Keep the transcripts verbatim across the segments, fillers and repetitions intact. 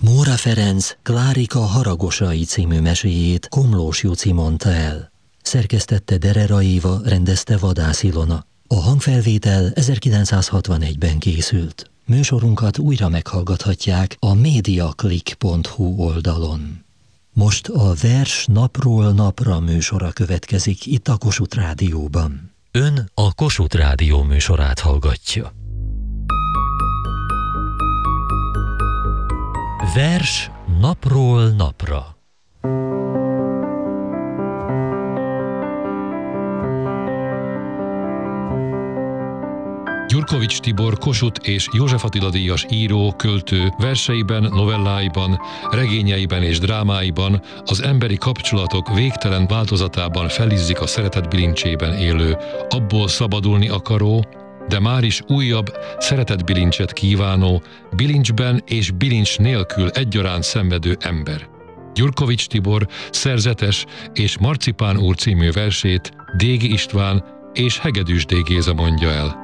Móra Ferenc Klárika haragosai című meséjét Komlós Juci mondta el. Szerkesztette Derera Éva, rendezte Vadász Ilona. A hangfelvétel ezerkilencszázhatvanegyben készült. Műsorunkat újra meghallgathatják a mediaclick pont hu oldalon. Most a Vers napról napra műsora következik itt a Kossuth Rádióban. Ön a Kossuth Rádió műsorát hallgatja. Vers napról napra. Gyurkovics Tibor Kossuth és József Attila díjas író, költő verseiben, novelláiban, regényeiben és drámáiban az emberi kapcsolatok végtelen változatában felizzik a szeretet bilincsében élő, abból szabadulni akaró, de már is újabb szeretetbilincset kívánó, bilincsben és bilincs nélkül egyaránt szenvedő ember. Gyurkovics Tibor szerzetes és Marcipán úr című versét Dégi István és Hegedűs Géza mondja el.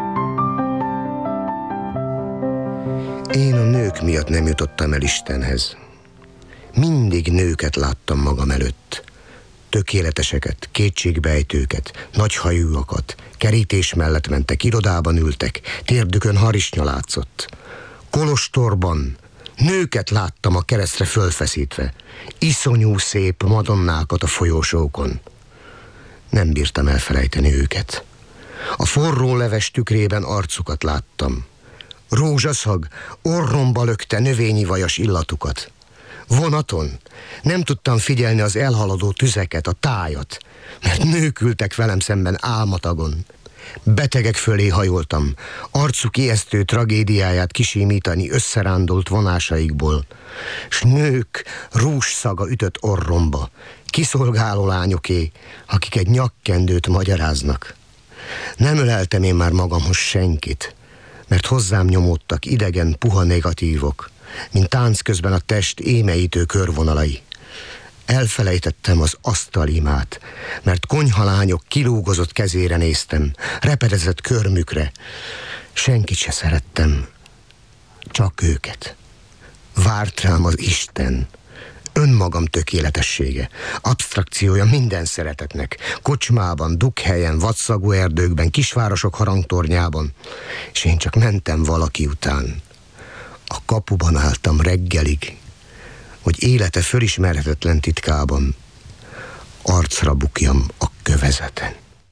Én a nők miatt nem jutottam el Istenhez. Mindig nőket láttam magam előtt. Tökéleteseket, kétségbejtőket, nagyhajúakat, kerítés mellett mentek, irodában ültek, térdükön harisnya látszott. Kolostorban nőket láttam a keresztre fölfeszítve, iszonyú szép madonnákat a folyósókon. Nem bírtam elfelejteni őket. A forró leves tükrében arcukat láttam. Rózsaszag orromba lökte növényi vajas illatukat. Vonaton nem tudtam figyelni az elhaladó tüzeket, a tájat, mert nők ültek velem szemben álmatagon. Betegek fölé hajoltam, arcuk ijesztő tragédiáját kisimítani összerándolt vonásaikból, s nők rúzsszaga ütött orromba, kiszolgáló lányoké, akik egy nyakkendőt magyaráznak. Nem öleltem én már magamhoz senkit, mert hozzám nyomódtak idegen, puha negatívok, mint tánc közben a test émeítő körvonalai. Elfelejtettem az asztalimát, mert konyhalányok kilúgozott kezére néztem, repedezett körmükre. Senkit se szerettem, csak őket. Várt rám az Isten, önmagam tökéletessége, absztrakciója minden szeretetnek, kocsmában, dughelyen, vadszagú erdőkben, kisvárosok harangtornyában, és én csak mentem valaki után. A kapuban álltam reggelig, hogy élete fölismerhetetlen titkában arcra bukjam a kövezeten.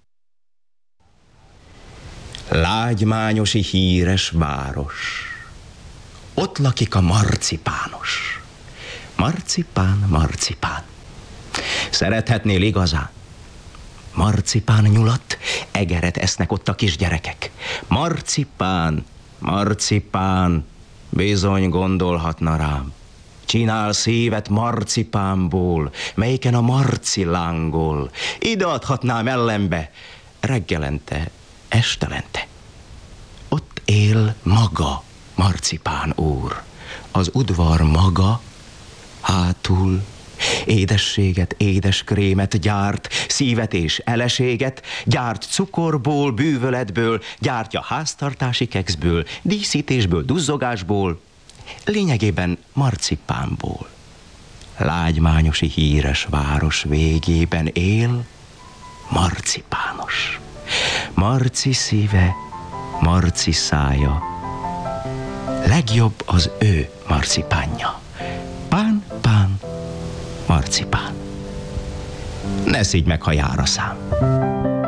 Lágymányosi híres város, ott lakik a marcipános. Marcipán, marcipán. Szerethetnél igazán? Marcipán nyulat, egeret esznek ott a kisgyerekek. Marcipán, marcipán, bizony gondolhatna rám. Csinál szívet marcipánból, melyiken a marci lángol. Ide adhatnám ellenbe, reggelente, estelente. Ott él maga, marcipán úr. Az udvar maga, hátul édességet, édeskrémet gyárt, szívet és eleséget, gyárt cukorból, bűvöletből, gyártja háztartási kekszből, díszítésből, duzzogásból, lényegében marcipánból. Lágymányosi híres város végében él marcipános. Marci szíve, marci szája, legjobb az ő marcipánja. Pán, pán, marcipán. Ne szígy meg, ha jár a szám.